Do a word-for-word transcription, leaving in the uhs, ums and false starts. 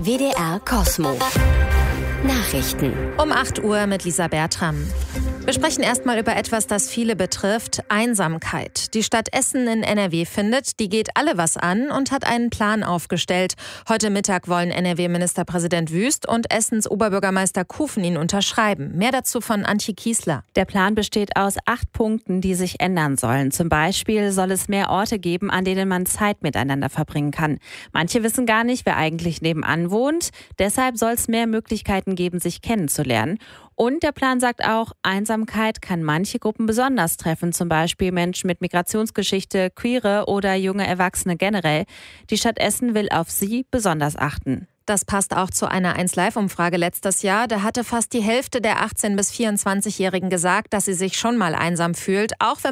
W D R Kosmo. Nachrichten. Um acht Uhr mit Lisa Bertram. Wir sprechen erstmal über etwas, das viele betrifft: Einsamkeit. Die Stadt Essen in N R W findet, die geht alle was an und hat einen Plan aufgestellt. Heute Mittag wollen N R W-Ministerpräsident Wüst und Essens Oberbürgermeister Kufen ihn unterschreiben. Mehr dazu von Antje Kiesler. Der Plan besteht aus acht Punkten, die sich ändern sollen. Zum Beispiel soll es mehr Orte geben, an denen man Zeit miteinander verbringen kann. Manche wissen gar nicht, wer eigentlich nebenan wohnt. Deshalb soll es mehr Möglichkeiten geben, sich kennenzulernen. Und der Plan sagt auch, Einsamkeit kann manche Gruppen besonders treffen, zum Beispiel Menschen mit Migrationsgeschichte, Queere oder junge Erwachsene generell. Die Stadt Essen will auf sie besonders achten. Das passt auch zu einer eins Live-Umfrage letztes Jahr. Da hatte fast die Hälfte der achtzehn- bis vierundzwanzigjährigen gesagt, dass sie sich schon mal einsam fühlt, auch wenn